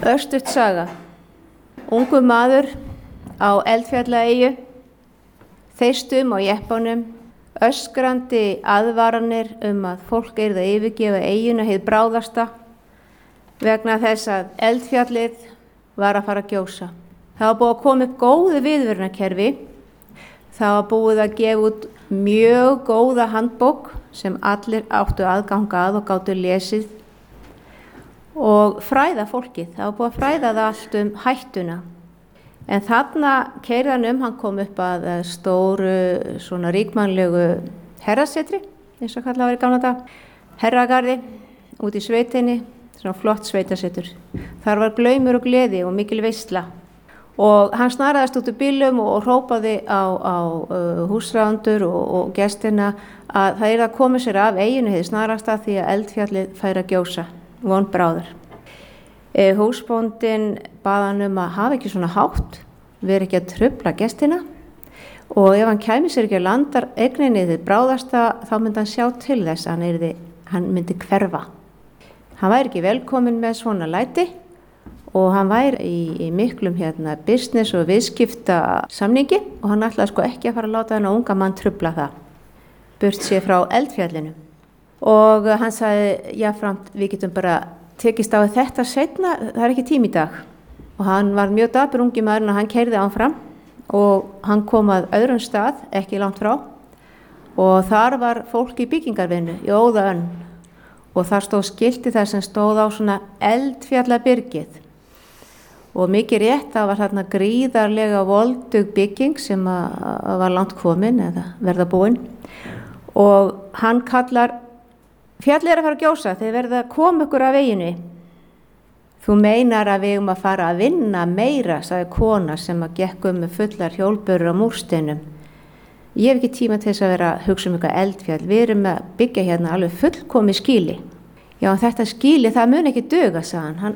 Örstutt saga. Ungur maður á Eldfjallaeyju, þeistum á jeppanum, öskrandi aðvaranir að fólk yrði að yfirgefa eyjuna hið bráðasta vegna þess að eldfjallið var að fara að gjósa. Það var búið að koma upp góðu viðvörunarkerfi. Það var búið að gefa út mjög góða handbók sem allir áttu aðganga að og gátu lesið og fræða fólkið. Það var búið að fræða það allt hættuna. En þarna keyrði hann kom upp að stóru svona ríkmannlegu herrasetri, eins og kallað var í gamla dag, herragarði út í sveitinni, svona flott sveitasetur. Þar var glaumur og gleði og mikil veisla. Og hann snaraðist út úr bílum og hrópaði á húsráðendur og gestina að það yrði að koma sér af eyjunni hið snarasta því að eldfjallið færi að gjósa, von bráður. Húsbóndinn bað hann að hafa ekki svona hátt, veri ekki að trufla gestina og ef hann kæmi sér ekki að landa eigninni þið bráðasta þá myndi hann sjá til þess að hann myndi hverfa. Hann væri ekki velkominn með svona læti og hann væri í miklum business og viðskipta samningi og hann ætlaði ekki að fara að láta þennan unga mann trufla það, burt sér frá eldfjallinu. Og hann sagði, jafnframt, við getum bara tekist á þetta seinna, það er ekki tími í dag. Og hann var mjög dapur ungi maðurinn og hann keyrði áfram og hann kom að öðrum stað, ekki langt frá. Og þar var fólk í byggingarvinnu, í óða önn. Og þar stóð skilti þar sem stóð á svona eldfjallabyrgið. Og mikið rétt, það var þarna gríðarlega voldug bygging sem var langt komin eða verða búin. Og hann kallar, fjallið að fara að gjósa, þeir verða að koma ykkur af veginni. Þú meinar að við að fara að vinna meira, sagði kona sem gekk með fullar hjólbörur á múrsteinum. Ég hef ekki tíma til þess að vera að hugsa eitthvað eldfjall. Við erum að byggja hérna alveg fullkomið skýli. Já, þetta skýli, það mun ekki duga, sagði hann.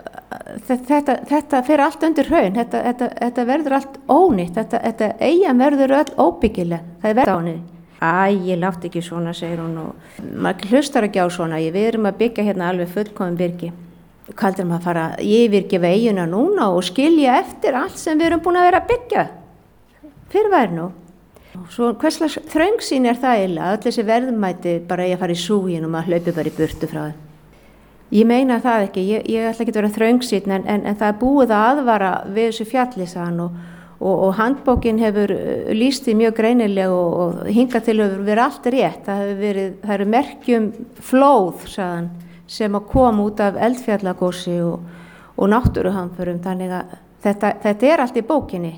Þetta fer allt undir hraun. Þetta verður allt ónýtt. Þetta eyjan verður öll óbyggileg. Það er verð á henni. Ég látt ekki svona, segir hún. Og maður hlustar ekki á svona. Við erum að byggja hérna alveg fullkomið byrgi. Hvað heldur maður að fara að yfirgefa eyjuna núna og skilja eftir allt sem við erum búin að vera að byggja? Fyrr væri nú. Svo hverslags þröngsýn það eiginlega, öll þessi verðmæti bara að fara í súginn og maður hlaupi bara í burtu frá þeim. Ég meina það ekki, ég ætla ekki að vera þröngsýn en það er búið að aðvara við þessu fjalli, sagði hann, og handbókin hefur lýst því mjög greinilega og hingað til hefur verið allt rétt. Það eru merkjum flóð, sagði hann, sem að koma út af eldfjallagósi og náttúruhamförum, þannig að þetta er allt í bókinni.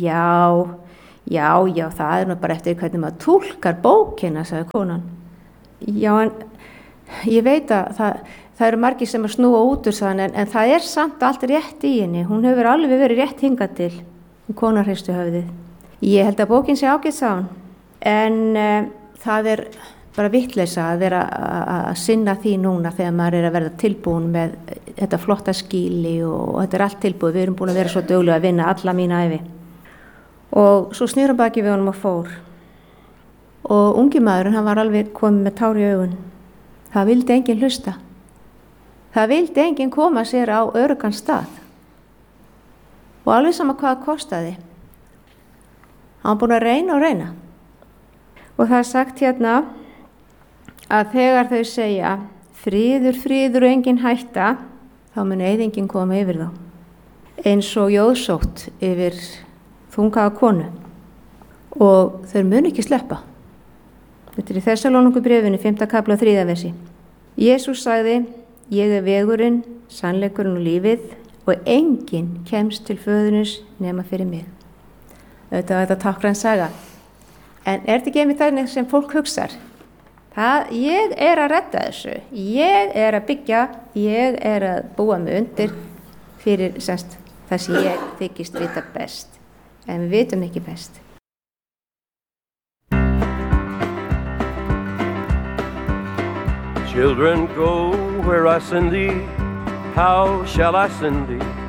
Já, það er nú bara eftir hvernig maður túlkar bókina, sagði konan. Já, en ég veit að það eru margir sem að snúa út úr það, en það er samt allt rétt í henni. Hún hefur alveg verið rétt hingað til, konan hristi höfuðið. Ég held að bókin sé ágætt, sagði hún, en það er bara vitleysa að vera að sinna því núna þegar maður er að verða tilbúin með þetta flotta skýli og þetta er allt tilbúið. Við erum búin að vera svo duglega að vinna alla mína ævi. Og svo snýr hann baki við honum og fór. Og ungi maðurinn, hann var alveg komið með tár í augun. Það vildi enginn hlusta. Það vildi enginn koma sér á öruggan stað. Og alveg sama hvað það kostaði. Hann var búinn að reyna og reyna. Og það er sagt hérna að þegar þau segja friður og engin hætta, þá mun eyðingin koma yfir þá. Eins og jóðsótt yfir þungaða konu og þau mun ekki sleppa. Þetta er í Þessalóníkubréfinu 5. kafla 3. versi. Jesús sagði, ég er vegurinn, sannleikurinn og lífið og enginn kemst til föðurins nema fyrir mig. Þetta tákgræn saga. En er þetta ekki einmitt þannig sem fólk hugsar? Ég er að redda þessu, ég er að byggja, ég er að búa mig undir fyrir það sem ég þykist vita best. En við vitum ekki best. Children, go where I send thee. How shall I send thee?